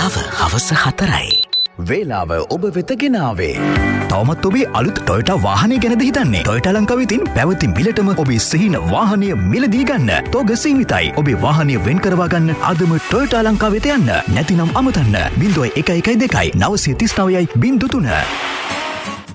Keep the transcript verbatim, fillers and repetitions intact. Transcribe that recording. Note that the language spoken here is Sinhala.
වේලාව හවස හතරයි. වේලාව ඔබ වෙත ගෙනාවේ. තවමත් ඔබේ අලුත් ටොයොටා වාහනය ගැනද හිතන්නේ? ටොයොටා ලංකාව විසින් පැවති මිලටම ඔබේ සිහින වාහනය මිලදී ගන්න. තෝග සීමිතයි. ඔබේ වාහනය වෙන් කරවා ගන්න අදම ටොයොටා ලංකාව වෙත යන්න. නැතිනම් අමතන්න. බිංදුව එක එකයි දෙකයි නවසිය තිස් නවයයි බිංදු තුන.